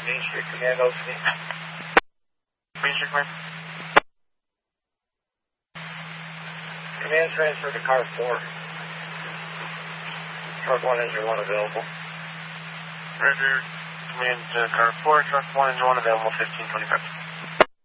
Main Street Command OC. Main Street Command. Command transfer to car 4. Truck 1, engine 1 available. Roger. Command car 4, truck 1, engine 1 available, 1525.